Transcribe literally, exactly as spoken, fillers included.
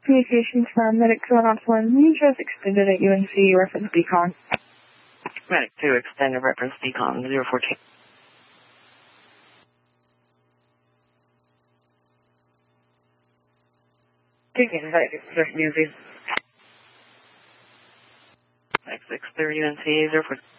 Communications from Medic two one one. Mutuals extended at U N C, reference Beacon. Medic two extended reference Beacon zero four two. Taking site six U N C. six thirty U N C zero four two.